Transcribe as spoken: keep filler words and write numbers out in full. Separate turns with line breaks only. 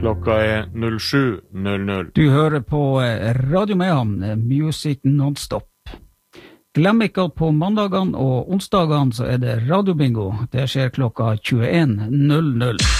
Klokka er null sju null null.
Du hører på Radio Mehamn, Music Non-Stop. Glem ikke at på mandagene og onsdagene så er det radiobingo. Det skjer klokka tjueen null null.